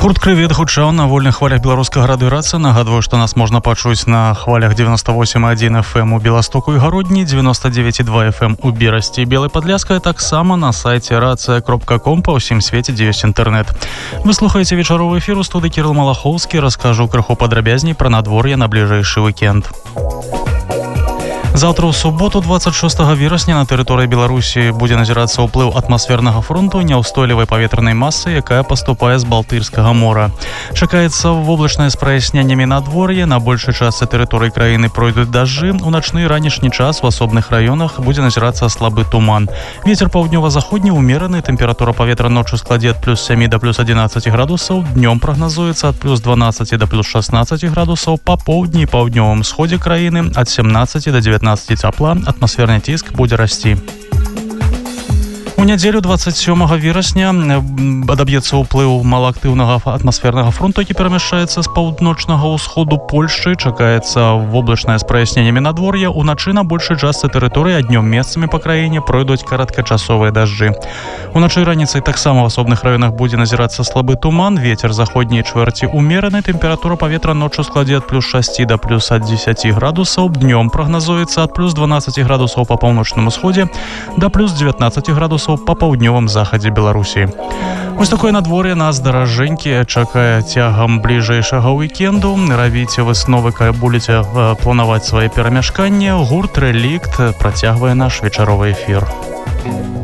Гурт «Крывет» гучаў на вольных хвалях беларускага радыёрацыі. Нагадваю, што нас можна пачуць на хвалях 98,1 FM у Беластоку і Гародні, 99,2 FM у Берасці і Белай Падляскай, таксама на сайце рацыя.ком па ўсім свеце, дзе ёсць інтэрнэт. Вы слухаеце вечаровы эфір, у студыі Кірыл Малахоўскі. Раскажу крыху падрабязней пра надвор'е на бліжэйшы вікенд. Завтра ў суботу, 26 верасня, на тэрыторыі Беларусі будзе назірацца ўплыў атмасфернага фронту няўстойлівай паветранай масы, якая паступае з Балтыйскага мора. Чакаецца воблачнае з праясненнямі надвор'е. На большай частцы тэрыторыі краіны пройдуць дажджы. У начны і ранішні час у асобных раёнах будзе назірацца слабы туман. Вецер паўднёва-заходні ўмераны, тэмпература паветра ноччу складзе ад +7 да +11 градусаў, днём прагназуецца ад +12 да +16 градусаў, па поўдні і паўднёвым сходзе краіны ад 17 да 19 цяпла, атмасферны ціск будзе расці. У нядзелю 27 верасня адаб'ецца ўплыў малаактыўнага атмасфернага фронту, які перамяшчаецца з паўночнага ўсходу Польшчы. Чакаецца воблачнае з праясненнямі надвор'я. Уначы на большай частцы тэрыторыі, а днём месцамі па краіне пройдуць кароткачасовыя дажджы. Уначы і раніцай таксама ў асобных раёнах будзе назірацца слабы туман. Вецер заходняй чвэрці ўмераны. Тэмпература паветра ноччу складзе ад +6 да +10 градусаў. Днём прагназуецца ад +12 градусаў па паўночным усходзе да +19 градусаў па паўднёвым захадзе Беларусі. Вось такое надвор'е нас, даражэнькі, чакае цягам бліжэйшага уікенду. Рабіце высновы, калі будзеце планаваць свае перамяшканні. Гурт «Рэлікт» працягвае наш вечаровы эфір.